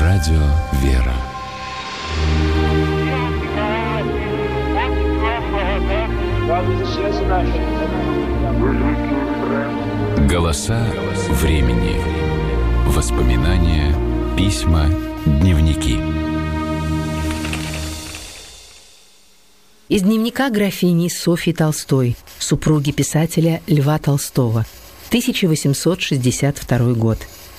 Радио «Вера». Голоса времени. Воспоминания, письма, дневники. Из дневника графини Софьи Толстой, супруги писателя Льва Толстого, 1862 год.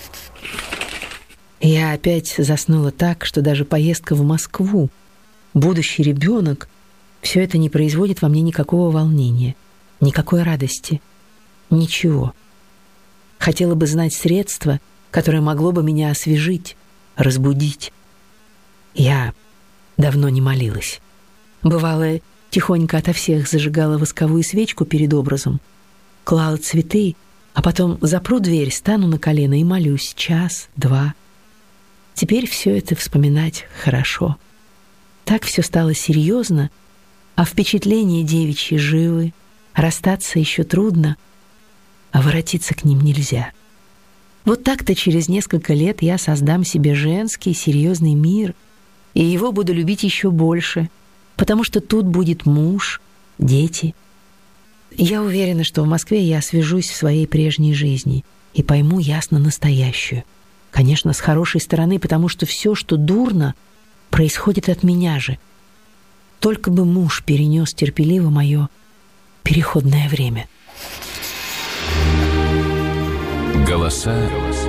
Я опять заснула так, что даже поездка в Москву, будущий ребенок, все это не производит во мне никакого волнения, никакой радости, ничего. Хотела бы знать средство, которое могло бы меня освежить, разбудить. Я давно не молилась. Бывало, тихонько ото всех зажигала восковую свечку перед образом, клала цветы, а потом запру дверь, стану на колено и молюсь час-два. Теперь все это вспоминать хорошо. Так все стало серьезно, а впечатления девичьи живы, расстаться еще трудно, а воротиться к ним нельзя. Вот так-то через несколько лет я создам себе женский серьезный мир, и его буду любить еще больше, потому что тут будет муж, дети. Я уверена, что в Москве я освежусь в своей прежней жизни и пойму ясно настоящую. Конечно, с хорошей стороны, потому что все, что дурно, происходит от меня же. Только бы муж перенес терпеливо мое переходное время. Голоса